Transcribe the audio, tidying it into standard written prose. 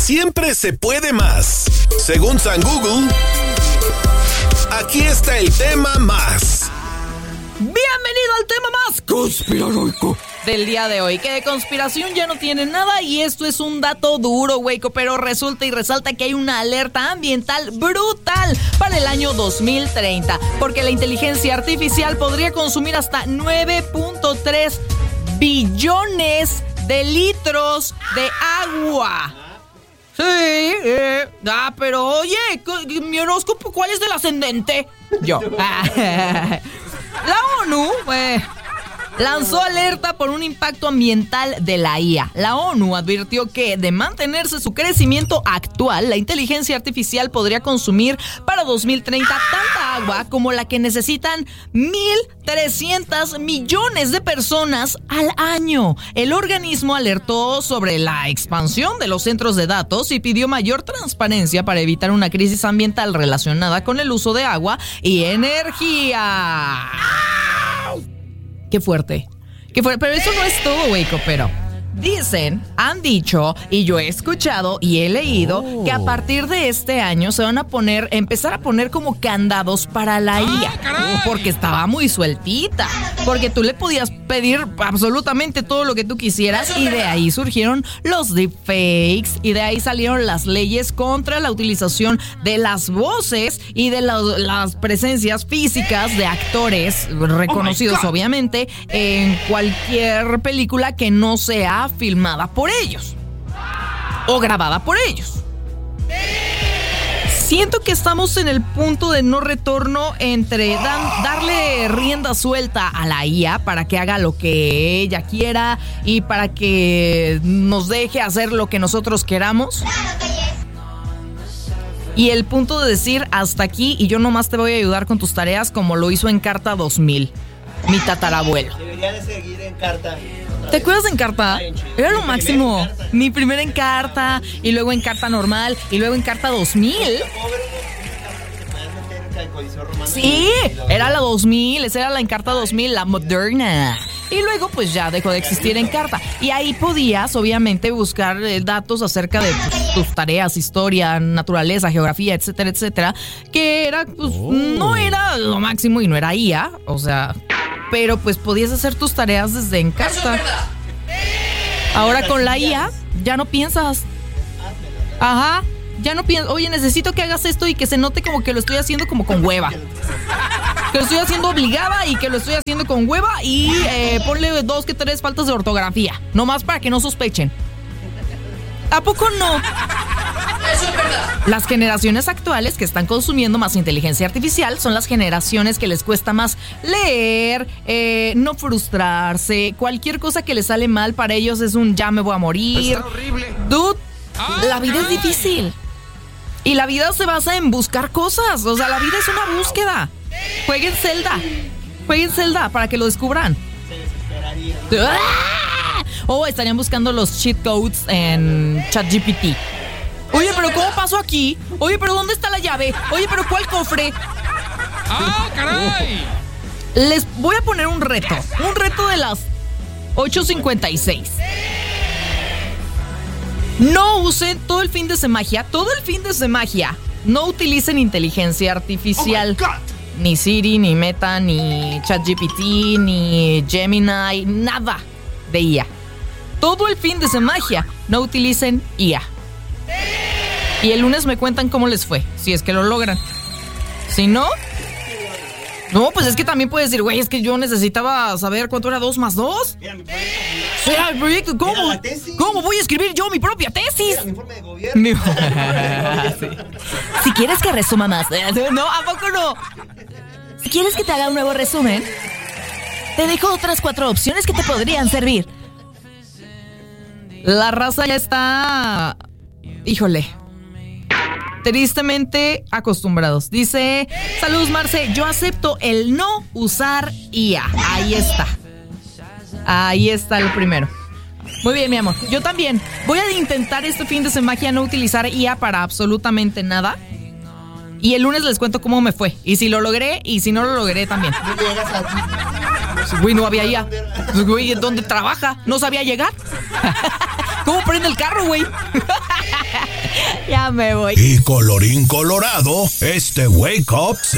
siempre se puede más. Según San Google, aquí está el tema más. Bienvenido al tema más conspiranoico del día de hoy, que de conspiración ya no tiene nada, y esto es un dato duro, Waco, pero resulta y resalta que hay una alerta ambiental brutal para el año 2030, porque la inteligencia artificial podría consumir hasta 9.3 billones de litros de agua. Sí, pero oye, mi horóscopo, ¿cuál es del ascendente? Yo. La ONU lanzó alerta por un impacto ambiental de la IA. La ONU advirtió que, de mantenerse su crecimiento actual, la inteligencia artificial podría consumir para 2030 tanta agua como la que necesitan 1.300 millones de personas al año. El organismo alertó sobre la expansión de los centros de datos y pidió mayor transparencia para evitar una crisis ambiental relacionada con el uso de agua y energía. Qué fuerte. Pero eso no es todo, Waco, pero han dicho, y yo he escuchado y he leído que a partir de este año se van a empezar a poner como candados para la IA, porque estaba muy sueltita, porque tú le podías pedir absolutamente todo lo que tú quisieras, y de ahí surgieron los deepfakes, y de ahí salieron las leyes contra la utilización de las voces y de las presencias físicas de actores reconocidos, obviamente, en cualquier película que no sea filmada por ellos o grabada por ellos. Siento que estamos en el punto de no retorno entre darle rienda suelta a la IA para que haga lo que ella quiera y para que nos deje hacer lo que nosotros queramos, y el punto de decir hasta aquí y yo nomás te voy a ayudar con tus tareas, como lo hizo Encarta 2000 mi tatarabuelo. Debería de seguir Encarta. ¿Te acuerdas de Encarta? Era lo máximo. Mi primera Encarta, y luego Encarta normal, y luego Encarta 2000. Sí, era la 2000, esa era la Encarta 2000, la moderna. Y luego pues ya dejó de existir Encarta. Y ahí podías obviamente buscar datos acerca de tus tareas, historia, naturaleza, geografía, etcétera, etcétera. Que era, pues, no era lo máximo y no era IA, o sea, pero pues podías hacer tus tareas desde Encarta. Ahora con la IA ya no piensas. Ajá, ya no piensas. Oye, necesito que hagas esto y que se note como que lo estoy haciendo como con hueva. Que lo estoy haciendo obligada y que lo estoy haciendo con hueva, y ponle 2 que 3 faltas de ortografía, nomás para que no sospechen. ¿A poco no? Eso es verdad. Las generaciones actuales que están consumiendo más inteligencia artificial son las generaciones que les cuesta más leer, no frustrarse. Cualquier cosa que les sale mal para ellos es un ya me voy a morir. Está horrible. Dude, la vida es difícil. Y la vida se basa en buscar cosas. O sea, la vida es una búsqueda. Jueguen Zelda para que lo descubran. O estarían buscando los cheat codes en ChatGPT. Oye, pero ¿cómo paso aquí? Oye, pero ¿dónde está la llave? Oye, pero ¿cuál cofre? ¡Ah, caray! Les voy a poner un reto de las 8:56. No usen todo el fin de semana, no utilicen inteligencia artificial. Ni Siri, ni Meta, ni ChatGPT, ni Gemini, nada de IA. Todo el fin de semana no utilicen IA. Y el lunes me cuentan cómo les fue, si es que lo logran. Si no, pues es que también puedes decir, güey, es que yo necesitaba saber cuánto era 2 más 2. Mira mi proyecto. Mira el proyecto, ¿cómo voy a escribir yo mi propia tesis? Mira mi informe de gobierno. Sí. Si quieres que resuma más. No, ¿a poco no? Si quieres que te haga un nuevo resumen, te dejo otras 4 opciones que te podrían servir. La raza ya está, híjole, tristemente acostumbrados. Dice, saludos Marce, yo acepto el no usar IA. Ahí está el primero. Muy bien, mi amor, yo también voy a intentar este fin de semana no utilizar IA para absolutamente nada. Y el lunes les cuento cómo me fue. Y si lo logré, y si no lo logré también. Güey, no había IA. Güey, ¿dónde trabaja? No sabía llegar. ¿Cómo prende el carro, güey? ya me voy. Y colorín colorado, este Wake Up se